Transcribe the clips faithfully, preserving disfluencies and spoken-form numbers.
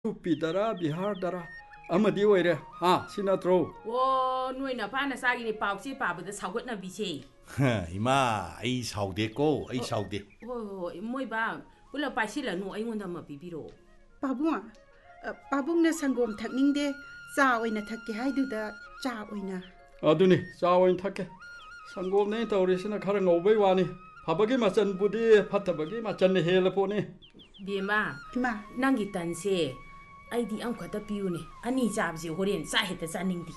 ꯄꯤꯗꯔꯥ ꯕꯤꯍꯥꯔꯗꯔꯥ ꯑꯃꯗꯤ ꯑꯣꯏꯔꯦ ꯍꯥ ꯁꯤ ꯅꯠꯇ꯭ꯔꯣ ꯑꯣ ꯅꯣꯏꯅ ꯄꯥꯅ ꯆꯥꯒꯤꯅꯤ ꯄꯥꯎꯆꯦ ꯄꯥꯕꯗ ꯁꯥꯎꯒꯠꯅꯕꯤꯁꯦ ꯏꯃꯥ ꯑꯩ ꯁꯥꯎꯗꯦꯀꯣ ꯑꯩ ꯁꯥꯎꯗꯦ ꯍꯣꯏ ꯍꯣꯏ ꯃꯣꯏ ꯕꯥ ꯄꯨꯂꯞ ꯄꯥꯏꯁꯤꯜꯂꯅꯨ ꯑꯩꯉꯣꯟꯗ ꯑꯃ ꯄꯤꯕꯤꯔꯛꯑꯣ ꯄꯥꯕꯨꯡ ꯄꯥꯕꯨꯡꯅ ꯁꯪꯒꯣꯝ ꯊꯛꯅꯤꯡꯗꯦ ꯆꯥ ꯑꯣꯏꯅ ꯊꯛꯀꯦ ꯍꯥꯏꯗꯨꯗ ꯆꯥ ꯑꯣꯏꯅ ꯑꯗꯨꯅꯤ ꯆꯥ ꯑꯣꯏꯅ ꯊꯛꯀꯦ ꯁꯪꯒꯣꯝꯅꯦ ꯇꯧꯔꯤꯁꯤꯅ ꯈꯔ ꯉꯧꯕꯩ ꯋꯥꯅꯤ ꯐꯕꯒꯤ ꯃꯆꯜꯕꯨꯗꯤ ꯐꯠꯇꯕꯒꯤ ꯃꯆꯜꯅ ꯍꯦꯜꯂ ꯄꯣꯠꯅꯤ ꯕꯦꯝꯃ ꯏꯃꯥ ꯅꯪꯒꯤ ꯇꯟꯁꯦ ꯑꯩꯗꯤ ꯑꯃꯈꯛꯇ ꯄꯤꯌꯨꯅꯦ ꯑꯅꯤ ꯆꯥꯕꯁꯦ ꯍꯣꯔꯦꯟ ꯆꯥ ꯍꯦꯛꯇ ꯆꯥꯅꯤꯡꯗꯦ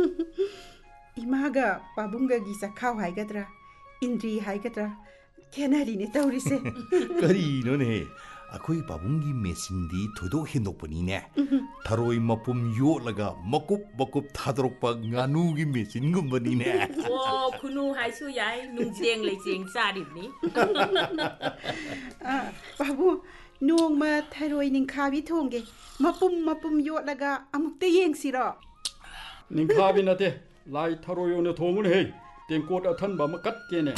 이마가 바bun가기 사카우 하이가드라 인드리 하이가드라 캐나리네 떠우리세 ꯀꯔꯤꯅꯣꯅꯦ ꯑꯩꯈꯣꯏ ꯄꯥꯕꯨꯡꯒꯤ ꯃꯦꯆꯤꯟꯗꯤ ꯊꯣꯏꯗꯣꯛ ꯍꯦꯟꯗꯣꯛꯄꯅꯤꯅꯦ ꯊꯔꯣꯏ ꯃꯄꯨꯝ ꯌꯣꯠꯂꯒ ꯃꯀꯨꯞ ꯃꯀꯨꯞ ꯊꯥꯗꯣꯔꯛꯄ ꯉꯥꯅꯨꯒꯤ ꯃꯦꯆꯤꯟꯒꯨꯝꯕꯅꯤꯅꯦ ꯑꯣ ꯈꯨꯅꯨ ꯍꯥꯏꯁꯨ ꯌꯥꯏ ꯅꯨꯡꯖꯦꯡ ꯂꯩꯖꯦꯡ ꯆꯥꯔꯤꯕꯅꯤ 바부 노ꯡꯃ ꯊꯔꯣꯏ ꯅꯤꯡꯈꯥꯕꯤ ꯊꯣꯡꯒꯦ ꯃꯄꯨꯝ ꯃꯄꯨꯝ ꯌꯣꯠꯂꯒ ꯑꯃꯨꯛꯇ ꯌꯦꯡꯁꯤꯔꯣ ꯅꯤꯡꯈꯥꯕꯤ ꯅꯠꯇꯦ ꯂꯥꯏ ꯊꯔꯣꯏ ꯑꯣꯏꯅ ꯊꯣꯡꯉꯨꯅꯦꯍꯦ ꯇꯦꯡꯀꯣꯠ ꯑꯊꯟꯕ ꯑꯃ ꯀꯠꯀꯦꯅꯦ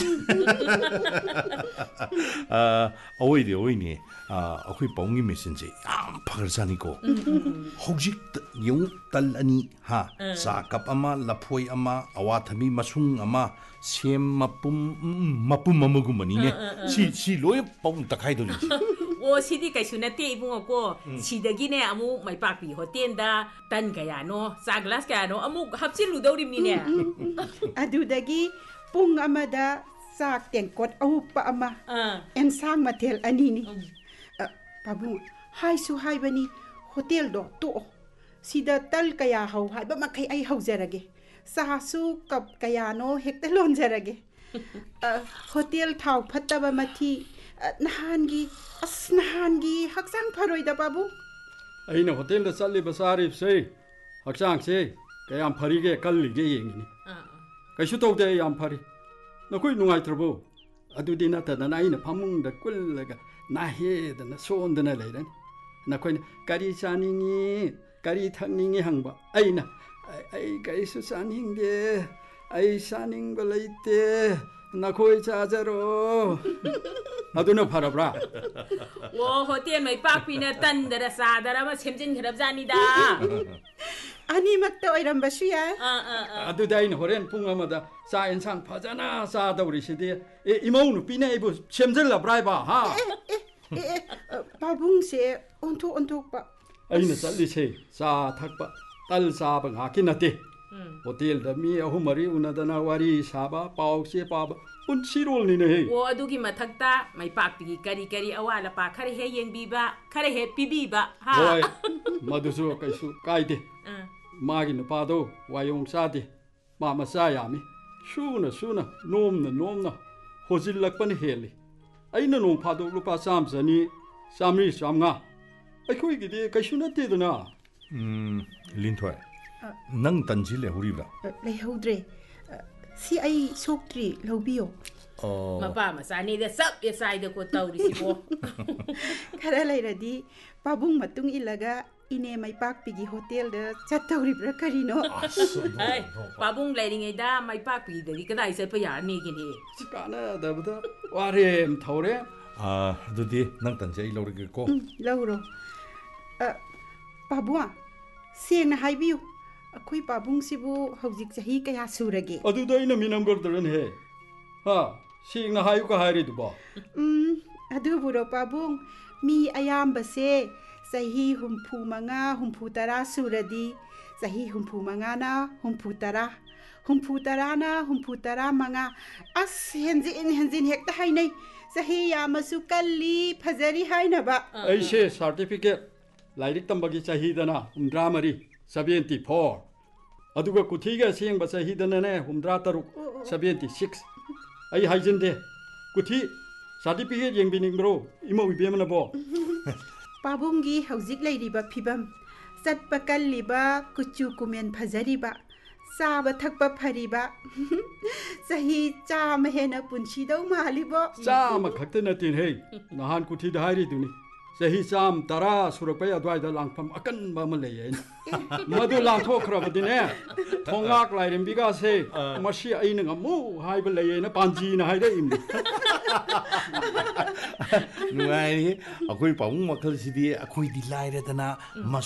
ꯑꯋꯣꯏꯗꯤ ꯑꯋꯣꯏꯅꯦ ꯑꯩꯈꯣꯏ ꯄꯥꯕꯨꯡꯒꯤ ꯃꯦꯆꯤꯟꯁꯦ ꯌꯥꯝ ꯐꯈ꯭ꯔꯖꯥꯠꯅꯤꯀꯣ ꯍꯧꯖꯤꯛ ꯌꯦꯡꯉꯨ ꯇꯜ ꯑꯅꯤ ꯍꯥ ꯆꯥ ꯀꯞ ꯑꯃ ꯂꯐꯣꯏ ꯑꯃ ꯑꯋꯥꯊꯕꯤ ꯃꯁꯨꯡ ꯑꯃ ꯁꯦꯝ ꯃꯄꯨꯝ ꯃꯄꯨꯝ ꯑꯃꯒꯨꯝꯕꯅꯤꯅꯦ ꯁꯤ ꯁꯤ ꯂꯣꯏ ꯄꯥꯕꯨꯡ ꯇꯛꯈꯥꯏꯗꯣꯔꯤꯁꯦ ꯑꯣ ꯁꯤꯗꯤ ꯀꯩꯁꯨ ꯅꯠꯇꯦ ꯏꯕꯨꯡꯉꯣꯀꯣ ꯁꯤꯗꯒꯤꯅꯦ ꯑꯃꯨꯛ ꯃꯩꯄꯥꯛꯄꯤ ꯍꯣꯇꯦꯜꯗ ꯇꯟ ꯀꯌꯥꯅꯣ ꯆꯥ ꯒ꯭ꯂꯥꯁ ꯀꯌꯥꯅꯣ ꯑꯃꯨꯛ ꯍꯥꯞꯆꯤꯜꯂꯨꯗꯧꯔꯤꯕꯅꯤꯅꯦ ꯑꯗꯨꯗꯒꯤ ꯄꯨꯡ ꯑꯃꯗ ꯆꯥꯛ ꯇꯦꯡꯀꯣꯠ ꯑꯍꯨꯞꯄ ꯑꯃ ꯑꯦꯟꯁꯥꯡ ꯃꯊꯦꯜ ꯑꯅꯤꯅꯤ ꯄꯥꯕꯨꯡ ꯍꯥꯏꯁꯨ ꯍꯥꯏꯕꯅꯤ ꯍꯣꯇꯦꯜꯗꯣ ꯇꯣꯛꯑꯣ ꯁꯤꯗ ꯇꯜ ꯀꯌꯥ ꯍꯧ ꯍꯥꯏꯕ ꯃꯈꯩ ꯑꯩ ꯍꯧꯖꯔꯒꯦ ꯆꯥꯁꯨ ꯀꯞ ꯀꯌꯥꯅꯣ ꯍꯦꯛꯇ ꯂꯣꯟꯖꯔꯒꯦ ꯍꯣꯇꯦꯜ ꯊꯥꯎ ꯐꯠꯇꯕ ꯃꯊꯤ ꯅꯍꯥꯟꯒꯤ ꯑꯁ ꯅꯍꯥꯟꯒꯤ ꯍꯛꯆꯥꯡ ꯐꯔꯣꯏꯗ ꯄꯥꯕꯨꯡ ꯑꯩꯅ ꯍꯣꯇꯦꯜꯗ ꯆꯠꯂꯤꯕ ꯆꯥꯔꯤꯕꯁꯦ ꯍꯛꯆꯥꯡꯁꯦ ꯀꯌꯥꯝ ꯐꯔꯤꯒꯦ ꯀꯜꯂꯤꯒꯦ ꯌꯦꯡꯉꯤꯅꯤ ꯀꯩꯁꯨ ꯇꯧꯗꯦ ꯌꯥꯝ ꯐꯔꯤ ꯅꯈꯣꯏ ꯅꯨꯡꯉꯥꯏꯇ꯭ꯔꯕꯣ ꯑꯗꯨꯗꯤ ꯅꯠꯇꯗꯅ ꯑꯩꯅ ꯐꯃꯨꯡꯗ ꯀꯨꯜꯂꯒ ꯅꯥꯍꯦꯗꯅ ꯁꯣꯟꯗꯅ ꯂꯩꯔꯅꯤ ꯅꯈꯣꯏꯅ ꯀꯔꯤ ꯆꯥꯅꯤꯡꯉꯤ ꯀꯔꯤ ꯊꯛꯅꯤꯡꯉꯤ ꯍꯪꯕ ꯑꯩꯅ ꯑꯩ ꯀꯔꯤꯁꯨ ꯆꯥꯅꯤꯡꯗꯦ ꯑꯩ ꯆꯥꯅꯤꯡꯕ ꯂꯩꯇꯦ ꯅꯈꯣꯏ ꯆꯥꯖꯔꯣ ꯑꯗꯨꯅ ꯐꯔꯕ꯭ꯔꯥ ꯑꯣ ꯍꯣꯇꯦꯜ ꯃꯩꯄꯥꯛꯄꯤꯅ ꯇꯟꯗꯔ ꯆꯥꯗꯔ ꯑꯃ ꯁꯦꯝꯖꯤꯟꯈ꯭ꯔꯕꯖꯥꯠꯅꯤꯗ ꯑꯅꯤꯃꯛꯇ ꯑꯣꯏꯔꯝꯕꯁꯨ ꯌꯥꯏ ꯑꯗꯨꯗꯤ ꯑꯩꯅ ꯍꯣꯔꯦꯟ ꯄꯨꯡ ꯑꯃꯗ ꯆꯥꯛ ꯌꯦꯟꯁꯥꯡ ꯐꯖꯅ ꯆꯥꯗꯧꯔꯤꯁꯤꯗꯤ ꯑꯦ ꯏꯃꯧ ꯅꯨꯄꯤꯅ ꯑꯩꯕꯨ ꯁꯦꯝꯖꯤꯜꯂꯕ꯭ꯔꯥ ꯍꯥꯏꯕ ꯍꯥ ꯄꯥꯕꯨꯡꯁꯦ ꯑꯣꯟꯊꯣꯛ ꯑꯣꯟꯊꯣꯛꯄ ꯑꯩꯅ ꯆꯠꯂꯤꯁꯦ ꯆꯥ ꯊꯛꯄ ꯇꯜ ꯆꯥꯕ ꯉꯥꯛꯀꯤ ꯅꯠꯇꯦ ꯍꯣꯇꯦꯜꯗ ꯃꯤ ꯑꯍꯨꯝ ꯃꯔꯤ ꯎꯅꯗꯅ ꯋꯥꯔꯤ ꯁꯥꯕ ꯄꯥꯎ ꯆꯦ ꯄꯥꯕ ꯄꯨꯟꯁꯤꯔꯣꯜꯅꯤꯅꯦꯍꯦ ꯑꯣ ꯑꯗꯨꯒꯤ ꯃꯊꯛꯇ ꯃꯩꯄꯥꯛꯄꯤꯒꯤ ꯀꯔꯤ ꯀꯔꯤ ꯑꯋꯥꯠ ꯑꯄꯥ ꯈꯔ ꯍꯦꯛ ꯌꯦꯡꯕꯤꯕ ꯈꯔ ꯍꯦꯛ ꯄꯤꯕꯤꯕ ꯍꯥ ꯍꯣꯏ ꯃꯗꯨꯁꯨ ꯀꯩꯁꯨ ꯀꯥꯏꯗꯦ ꯃꯥꯒꯤ ꯅꯨꯄꯥꯗꯣ ꯋꯥꯌꯣꯡ ꯆꯥꯗꯦ ꯃꯥ ꯃꯆꯥ ꯌꯥꯝꯃꯤ ꯁꯨꯅ ꯁꯨꯅ ꯅꯣꯝꯅ ꯅꯣꯝꯅ ꯍꯣꯖꯤꯜꯂꯛꯄꯅ ꯍꯦꯜꯂꯤ ꯑꯩꯅ ꯅꯣꯡ ꯐꯥꯗꯣꯛ ꯂꯨꯄꯥ ꯆꯥꯝꯃ ꯆꯅꯤ ꯆꯥꯝꯃꯔꯤ ꯆꯥꯝꯃꯉꯥ ꯑꯩꯈꯣꯏꯒꯤꯗꯤ ꯀꯩꯁꯨ ꯅꯠꯇꯦꯗꯅ ꯂꯤꯟꯊꯣꯏ ꯅꯪ ꯇꯟꯁꯤ ꯂꯩꯍꯧꯔꯤꯕ꯭ꯔꯥ ꯂꯩꯍꯧꯗ꯭ꯔꯦ ꯁꯤ ꯑꯩ ꯁꯣꯛꯇ꯭ꯔꯤ ꯂꯧꯕꯤꯌꯣ ꯃꯄꯥ ꯃꯆꯥꯅꯤꯗ ꯆꯞ ꯆꯥꯏꯗꯀꯣ ꯇꯧꯔꯤꯁꯤꯕꯣ ꯈꯔ ꯂꯩꯔꯗꯤ ꯄꯥꯕꯨꯡ ꯃꯇꯨꯡ ꯏꯜꯂꯒ ꯏꯅꯦ ꯃꯩꯄꯥꯛꯄꯤꯒꯤ ꯍꯣꯇꯦꯜꯗ ꯆꯠꯇꯧꯔꯤꯕ꯭ꯔꯥ ꯀꯔꯤꯅꯣ ꯄꯥꯕꯨꯡ ꯂꯩꯔꯤꯉꯩꯗ ꯃꯩꯄꯥꯛꯄꯤꯗꯗꯤ ꯀꯗꯥꯏ ꯆꯠꯄ ꯌꯥꯔꯅꯤꯒꯤꯅꯦ ꯀꯥꯟꯅꯗꯕꯗ ꯋꯥꯔꯦꯝ ꯊꯧꯔꯦ ꯑꯗꯨꯗꯤ ꯅꯪ ꯇꯟꯁꯦ ꯑꯩ ꯂꯧꯔꯒꯦꯀꯣ ꯂꯧꯔꯣ ꯄꯥꯕꯨꯡ ꯁꯦꯡꯅ ꯍꯥꯏꯕꯤꯌꯨ ꯑꯩꯈꯣꯏ ꯄꯥꯕꯨꯡꯁꯤꯕꯨ ꯍꯧꯖꯤꯛ ꯆꯍꯤ ꯀꯌꯥ ꯁꯨꯔꯒꯦ ꯑꯗꯨꯗ ꯑꯩꯅ ꯃꯤꯅꯝꯕꯔꯗꯔꯅꯦꯍꯦ ꯍꯥ ꯁꯦꯡꯅ ꯍꯥꯏꯌꯨꯀ ꯍꯥꯏꯔꯤꯗꯨꯕꯣ ꯎꯝ ꯑꯗꯨꯕꯨꯔꯣ ꯄꯥꯕꯨꯡ ꯃꯤ ꯑꯌꯥꯝꯕꯁꯦ ꯆꯍꯤ ꯍꯨꯝꯐꯨ ꯃꯉꯥ ꯍꯨꯝꯐꯨ ꯇꯔꯥ ꯁꯨꯔꯗꯤ ꯆꯍꯤ ꯍꯨꯝꯐꯨ ꯃꯉꯥꯅ ꯍꯨꯝꯐꯨ ꯇꯔꯥ ꯍꯨꯝꯐꯨ ꯇꯔꯥꯅ ꯍꯨꯝꯐꯨ ꯇꯔꯥ ꯃꯉꯥ ꯑꯁ ꯍꯦꯟꯖꯤꯟ ꯍꯦꯟꯖꯤꯟ ꯍꯦꯛꯇ ꯍꯥꯏꯅꯩ ꯆꯍꯤ ꯌꯥꯝꯃꯁꯨ ꯀꯜꯂꯤ ꯐꯖꯔꯤ ꯍꯥꯏꯅꯕ ꯑꯩꯁꯦ ꯁꯥꯔꯇꯤꯐꯤꯀꯦꯠ ꯂꯥꯏꯔꯤꯛ ꯇꯝꯕꯒꯤ ꯆꯍꯤꯗꯅ ꯍꯨꯝꯗ꯭ꯔꯥ ꯃꯔꯤ ꯁꯕꯦꯟꯇꯤ ꯐꯣꯔ ꯑꯗꯨꯒ ꯀꯨꯊꯤꯒ ꯑꯁꯦꯡꯕ ꯆꯍꯤꯗꯅꯅꯦ ꯍꯨꯝꯗ꯭ꯔꯥ ꯇꯔꯨꯛ ꯁꯕꯦꯟꯇꯤ ꯁꯤꯛꯁ ꯑꯩ ꯍꯥꯏꯖꯤꯟꯗꯦ ꯀꯨꯊꯤ ꯁꯥꯔꯇꯤꯐꯤꯀꯦꯠ ꯌꯦꯡꯕꯤꯅꯤꯡꯕ꯭ꯔꯣ ꯏꯃꯧ ꯏꯕꯦꯝꯃꯅꯕꯣ ꯄꯥꯕꯨꯡꯒꯤ ꯍꯧꯖꯤꯛ ꯂꯩꯔꯤꯕ ꯐꯤꯕꯝ ꯆꯠꯄ ꯀꯜꯂꯤꯕ ꯀꯨꯆꯨ ꯀꯨꯃꯦꯟ ꯐꯖꯔꯤꯕ ꯆꯥꯕ ꯊꯛꯄ ꯐꯔꯤꯕ ꯆꯍꯤ ꯆꯥꯝꯃ ꯍꯦꯟꯅ ꯄꯨꯟꯁꯤꯗꯧ ꯃꯥꯜꯂꯤꯕꯣ ꯆꯥꯝꯃ ꯈꯛꯇ ꯅꯠꯇꯦꯅꯦꯍꯦ ꯅꯍꯥꯟ ꯀꯨꯊꯤꯗ ꯍꯥꯏꯔꯤꯗꯨꯅꯤ ꯆꯍꯤ ꯆꯥꯝ ꯇꯔꯥ ꯁꯨꯔꯛꯄꯩ ꯑꯗꯨꯋꯥꯏꯗ ꯂꯥꯡꯐꯝ ꯑꯀꯟꯕ ꯑꯃ ꯂꯩꯌꯦ ꯑꯩꯅ ꯃꯗꯨ ꯂꯥꯟꯊꯣꯛꯈ꯭ꯔꯕꯗꯤꯅꯦ ꯊꯣꯡꯉꯥꯛ ꯂꯥꯏꯔꯦꯝꯕꯤꯒꯥꯁꯦ ꯃꯁꯤ ꯑꯩꯅ ꯉꯝꯃꯨ ꯍꯥꯏꯕ ꯂꯩꯌꯦꯅ ꯄꯥꯟꯖꯤꯅ ꯍꯥꯏꯔꯛꯏꯝꯅꯤ ꯅꯨꯡꯉꯥꯏꯔꯤ ꯑꯩꯈꯣꯏ ꯄꯥꯕꯨꯡ ꯃꯈꯜꯁꯤꯗꯤ ꯑꯩꯈꯣꯏꯗꯤ ꯂꯥꯏꯔꯗꯅ